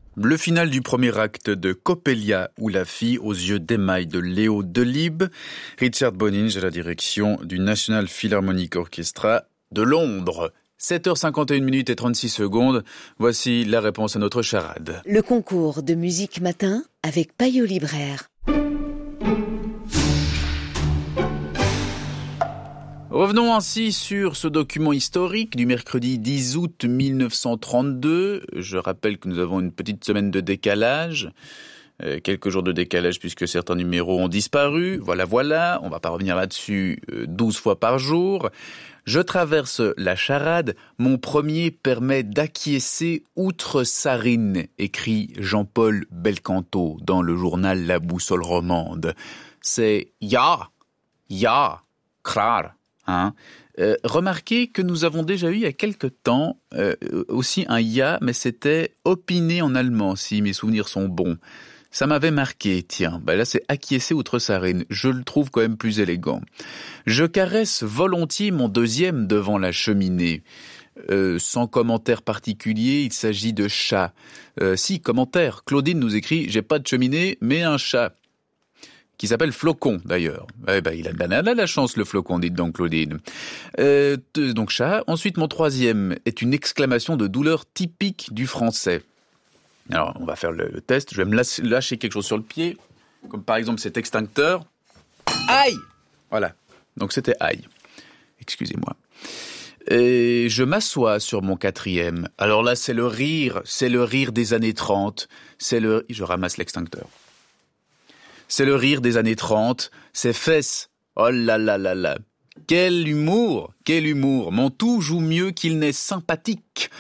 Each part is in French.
Le final du premier acte de Coppelia ou la fille aux yeux d'émail de Léo Delibes, Richard Boninge à la direction du National Philharmonic Orchestra de Londres. 7h51 et 36 secondes, voici la réponse à notre charade. Le concours de musique matin avec Payot Libraire. Revenons ainsi sur ce document historique du mercredi 10 août 1932. Je rappelle que nous avons une petite semaine de décalage, quelques jours de décalage puisque certains numéros ont disparu. Voilà, on va pas revenir là-dessus 12 fois par jour. Je traverse la charade, mon premier permet d'acquiescer outre Sarine, écrit Jean-Paul Belcanto dans le journal La Boussole Romande. C'est ya, krar. Remarquez que nous avons déjà eu il y a quelque temps aussi un ya, mais c'était opiné en allemand, si mes souvenirs sont bons. Ça m'avait marqué, tiens. Là c'est acquiescer outre Sarine. Je le trouve quand même plus élégant. Je caresse volontiers mon deuxième devant la cheminée. Sans commentaire particulier, il s'agit de chat. Si, commentaire. Claudine nous écrit, j'ai pas de cheminée, mais un chat. Qui s'appelle Flocon, d'ailleurs. Il a la chance, le Flocon, dites donc, Claudine. Donc, chat. Ensuite, mon troisième est une exclamation de douleur typique du français. Alors, on va faire le test. Je vais me lâcher quelque chose sur le pied, comme par exemple cet extincteur. Aïe! Voilà. Donc, c'était aïe. Excusez-moi. Et je m'assois sur mon quatrième. Alors là, c'est le rire des années 30. Je ramasse l'extincteur. C'est le rire des années 30, ses fesses. Oh là là là là. Quel humour. Mon tout joue mieux qu'il n'est sympathique.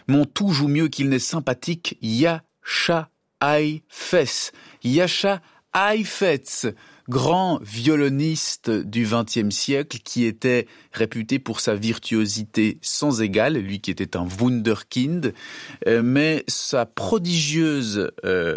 Yasha Heifetz. Yasha Heifetz, grand violoniste du XXe siècle qui était réputé pour sa virtuosité sans égale, lui qui était un wunderkind, mais sa prodigieuse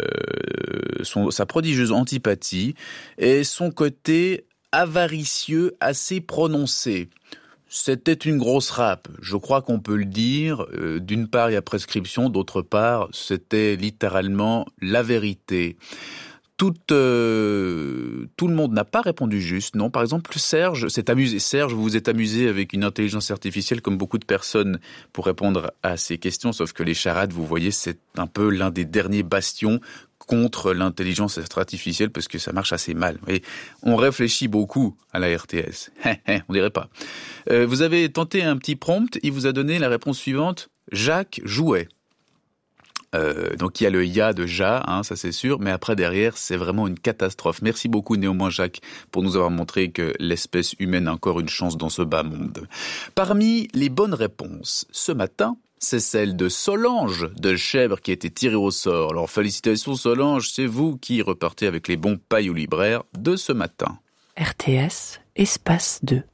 antipathie et son côté avaricieux assez prononcé. C'était une grosse râpe, je crois qu'on peut le dire. D'une part, il y a prescription, d'autre part, c'était littéralement la vérité. Tout le monde n'a pas répondu juste, non. Par exemple, Serge s'est amusé. Serge, vous vous êtes amusé avec une intelligence artificielle comme beaucoup de personnes pour répondre à ces questions, sauf que les charades, vous voyez, c'est un peu l'un des derniers bastions contre l'intelligence artificielle parce que ça marche assez mal. Et on réfléchit beaucoup à la RTS. On dirait pas. Vous avez tenté un petit prompt, il vous a donné la réponse suivante. Jacques jouait. Donc il y a le ya de ja, ça c'est sûr, mais après derrière c'est vraiment une catastrophe. Merci beaucoup néanmoins Jacques pour nous avoir montré que l'espèce humaine a encore une chance dans ce bas monde. Parmi les bonnes réponses ce matin, c'est celle de Solange de Chèvre qui a été tirée au sort. Alors félicitations Solange, c'est vous qui repartez avec les bons Payot Libraire de ce matin. RTS, espace 2.